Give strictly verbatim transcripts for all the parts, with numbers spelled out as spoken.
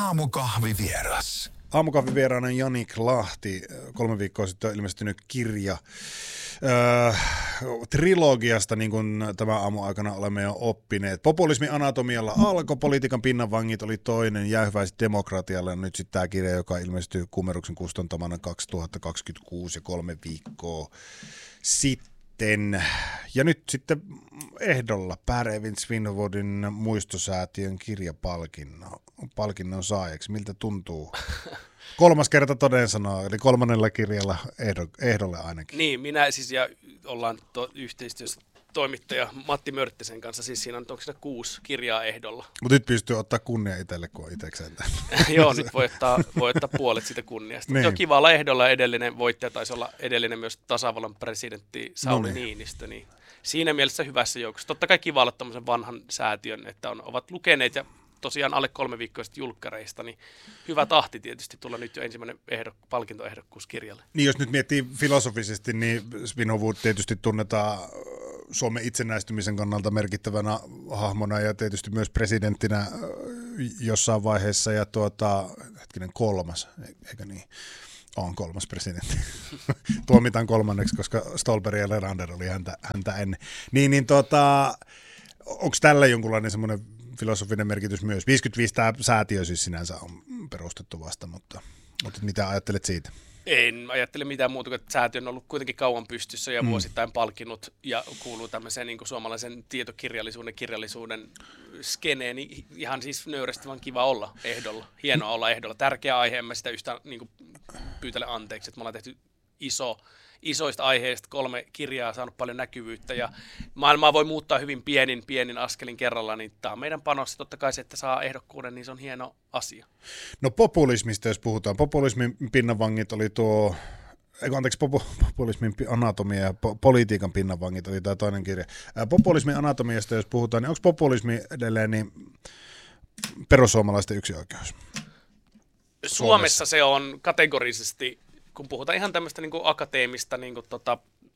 Aamukahvivieras. Aamukahvivieraana on Janik Lahti. Kolme viikkoa sitten on ilmestynyt kirja öö, trilogiasta, niin kuin tämän aamun aikana olemme jo oppineet. Populismin anatomialla alkoi, politiikan pinnanvangit oli toinen, Jäähyväiset demokratialle. Nyt sitten tämä kirja, joka ilmestyy Kumeruksen kustantamana kaksituhattakaksikymmentäkuusi ja kolme viikkoa sitten. Ja nyt sitten ehdolla Pär-Evin Svinhufvudin muistosäätiön kirjapalkinnon palkinnon saajaksi. Miltä tuntuu? Kolmas kerta toden sanoo, eli kolmannella kirjalla ehdolle ainakin. Niin, minä siis ja ollaan to, yhteistyössä toimittaja Matti Mörttisen kanssa, siis siinä on, onko siinä kuusi kirjaa ehdolla. Mutta nyt pystyy ottaa kunnia itselle, kun on itsekseen. Joo, nyt voi ottaa, voi ottaa puolet siitä kunniasta. Niin. Joo, kiva olla ehdolla, edellinen voittaja taisi olla edellinen myös tasavallan presidentti Sauli no niin. Niinistö, niin siinä mielessä hyvässä joukossa. Totta kai kiva olla tämmöisen vanhan säätiön, että on, ovat lukeneet ja tosiaan alle kolme viikkoista julkkareista, niin hyvä tahti tietysti tulla nyt jo ensimmäinen ehdok, palkintoehdokkuus kirjalle. Niin jos nyt miettii filosofisesti, niin Svinhufvud tietysti tunnetaan Suomen itsenäistymisen kannalta merkittävänä hahmona ja tietysti myös presidenttinä jossain vaiheessa ja tuota, hetkinen kolmas, eikö niin? On kolmas presidentti. Tuomitaan kolmanneksi, koska Stolberg ja Lerander oli häntä, häntä ennen. Niin, niin tuota, onko tällä jonkunlainen semmoinen filosofinen merkitys myös? viisikymmentäviisi tämä säätiö siis sinänsä on perustettu vasta, mutta, mutta mitä ajattelet siitä? En ajattele mitään muuta, että säätiö on ollut kuitenkin kauan pystyssä ja Mm. vuosittain palkinnut ja kuuluu tämmöiseen niin kuin suomalaisen tietokirjallisuuden kirjallisuuden skeneen. Niin ihan siis nöyrästävän kiva olla ehdolla. Hienoa olla ehdolla. Tärkeä aihe, en mä sitä yhtään niin kuin pyytele anteeksi, että me ollaan tehty iso, isoista aiheista kolme kirjaa, saanut paljon näkyvyyttä ja maailmaa voi muuttaa hyvin pienin, pienin askelin kerralla, niin tämä on meidän panos. Totta kai se, että saa ehdokkuuden, niin se on hieno asia. No populismista, jos puhutaan. Populismin pinnanvangit oli tuo, eikö anteeksi, popu, populismin anatomia ja po, politiikan pinnanvangit oli tämä toinen kirja. Ää, populismin anatomiasta, jos puhutaan, niin onko populismi edelleen niin perussuomalaisten yksioikeus? Suomessa, Suomessa se on kategorisesti, kun puhutaan ihan tämmöistä niin kuin akateemista niin kuin tota,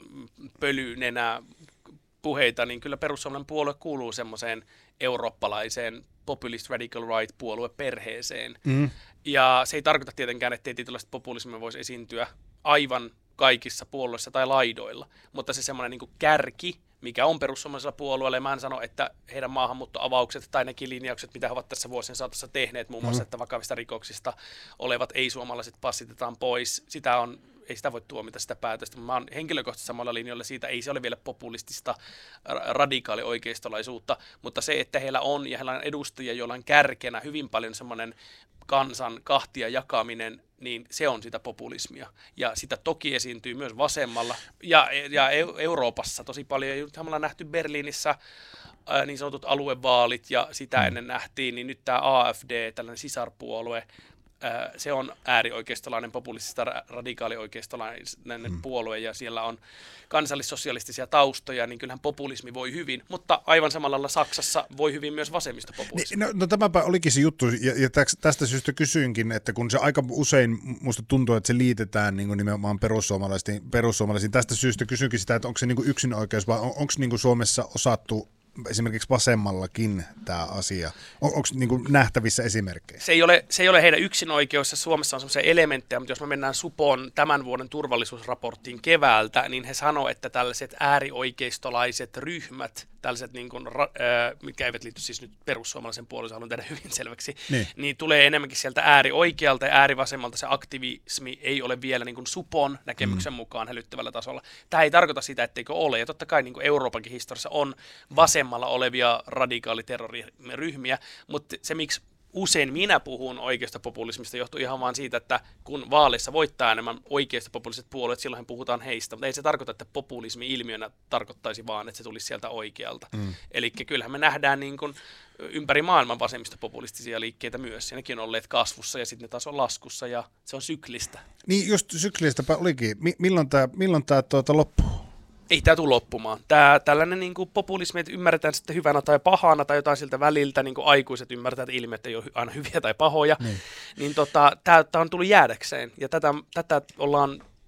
pölynenä puheita, niin kyllä perussuomalainen puolue kuuluu semmoiseen eurooppalaiseen populist radical right puolueperheeseen. Mm. Ja se ei tarkoita tietenkään, ettei tietynlaista populismia voisi esiintyä aivan kaikissa puolueissa tai laidoilla, mutta se semmoinen niin kuin kärki, mikä on perussuomalaisella puolueella, ja mä en sano, että heidän maahanmuuttoavaukset tai nekin linjaukset, mitä he ovat tässä vuosien saatossa tehneet, muun muassa, että vakavista rikoksista olevat ei-suomalaiset passitetaan pois, sitä on, ei sitä voi tuomita sitä päätöstä, mutta mä oon henkilökohtaisesti samalla linjalla siitä, ei se ole vielä populistista radikaali-oikeistolaisuutta, mutta se, että heillä on, ja heillä on edustajia, joilla on kärkenä hyvin paljon semmoinen kansan kahtia jakaminen, niin se on sitä populismia. Ja sitä toki esiintyy myös vasemmalla ja, ja Euroopassa tosi paljon. Me ollaan nähty Berliinissä ää, niin sanotut aluevaalit ja sitä ennen nähtiin, niin nyt tämä A F D, tällainen sisarpuolue, ää, se on äärioikeistolainen, populistista radikaalioikeistolainen hmm. puolue ja siellä on kansallissosialistisia taustoja, niin kyllähän populismi voi hyvin, mutta aivan samalla lailla Saksassa voi hyvin myös vasemmistopopulismi. No, no tämäpä olikin se juttu, ja, ja tästä syystä kysyinkin, että kun se aika usein musta tuntuu, että se liitetään niin kuin nimenomaan perussuomalaisiin, perussuomalaisiin, tästä syystä kysynkin sitä, että onko se niin kuin yksinoikeus, vai on, onko niin kuin Suomessa osattu esimerkiksi vasemmallakin tämä asia? On, onko niin kuin nähtävissä esimerkkejä? Se ei ole, se ei ole heidän yksinoikeus, ja Suomessa on sellaisia elementtejä, mutta jos me mennään Supon tämän vuoden turvallisuusraporttiin keväältä, niin he sanoo, että tällaiset äärioikeistolaiset ryhmät, tällaiset, niin kuin, äh, mitkä eivät liity siis nyt perussuomalaisen puolueen, haluan tehdä hyvin selväksi, niin. niin tulee enemmänkin sieltä äärioikealta ja äärivasemmalta. Se aktivismi ei ole vielä niin kuin Supon näkemyksen mm. mukaan hälyttävällä tasolla. Tämä ei tarkoita sitä, etteikö ole, ja totta kai niin kuin Euroopankin historiassa on vasemmalla olevia radikaaliterroriryhmiä, mutta se miksi usein minä puhun oikeistopopulismista johtuu ihan vaan siitä, että kun vaaleissa voittaa enemmän oikeistopopulistiset puolueet, silloin puhutaan heistä, mutta ei se tarkoita, että populismi ilmiönä tarkoittaisi vaan, että se tulisi sieltä oikealta. Mm. Eli kyllähän me nähdään niin kuin ympäri maailman vasemmistopopulistisia liikkeitä myös, ja nekin on olleet kasvussa ja sitten ne taas on laskussa ja se on syklistä. Niin just syklistäpä olikin. M- milloin tämä milloin tää tuota loppuu? Ei tämä tule loppumaan. Tää, tällainen niin kuin populismi, että ymmärretään sitten hyvänä tai pahana tai jotain siltä väliltä, niin kuin aikuiset ymmärretään, että ilmiöt ei ole aina hyviä tai pahoja, niin, niin tota, tämä on tullut jäädäkseen. Ja tätä, tätä ollaan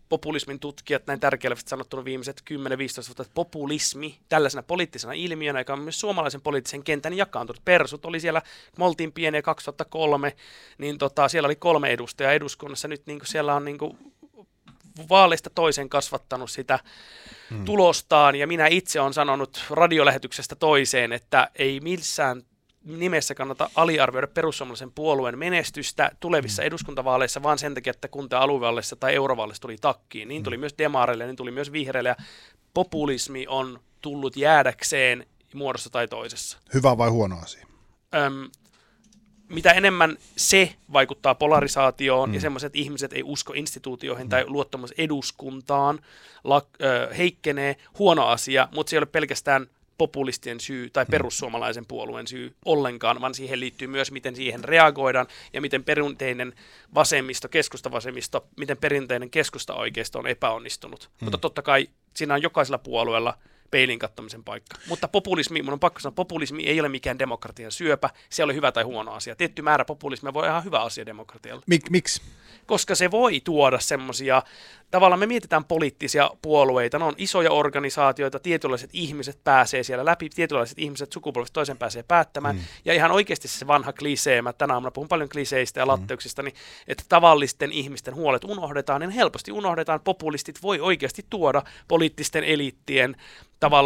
populismin tutkijat näin tärkeästi sanottu viimeiset kymmenen viisitoista vuotta, että populismi tällaisena poliittisena ilmiönä, joka on myös suomalaisen poliittisen kentän jakaantunut. Persut oli siellä, kun me oltiin pieniä kaksituhattakolme, niin tota, siellä oli kolme edustajaa eduskunnassa. Nyt niin kuin siellä on niin kuin vaaleista toiseen kasvattanut sitä hmm. tulostaan, ja minä itse olen sanonut radiolähetyksestä toiseen, että ei missään nimessä kannata aliarvioida perussuomalaisen puolueen menestystä tulevissa mm. eduskuntavaaleissa, vaan sen takia, että kunta- aluevaaleissa tai eurovaaleissa tuli takkiin. Niin tuli mm. myös demareille, niin tuli myös vihreille, ja populismi on tullut jäädäkseen muodossa tai toisessa. Hyvä vai huono asia? Öm, mitä enemmän se vaikuttaa polarisaatioon, mm. ja semmoiset ihmiset ei usko instituutioihin mm. tai luottamus eduskuntaan, la, ö, heikkenee, huono asia, mutta se ei ole pelkästään populistien syy tai perussuomalaisen puolueen syy ollenkaan, vaan siihen liittyy myös, miten siihen reagoidaan ja miten perinteinen vasemmisto, keskustavasemmisto, miten perinteinen keskusta-oikeisto on epäonnistunut. Hmm. Mutta totta kai siinä on jokaisella puolueella peilin kattomisen paikka. Mutta populismi, mun on pakko sanoa, populismi ei ole mikään demokratian syöpä, se oli hyvä tai huono asia. Tietty määrä populismia voi olla ihan hyvä asia demokratialle. Mik, miksi? Koska se voi tuoda semmoisia, tavallaan me mietitään poliittisia puolueita, ne on isoja organisaatioita, tietynlaiset ihmiset pääsee siellä läpi, tietynlaiset ihmiset sukupolvesta toisen pääsee päättämään, mm. ja ihan oikeasti se vanha klisee, mä tänä aamuna puhun paljon kliseistä ja latteuksista, niin että tavallisten ihmisten huolet unohdetaan, niin helposti unohdetaan, populistit voi oikeasti tuoda poliittisten eliittien tavallaan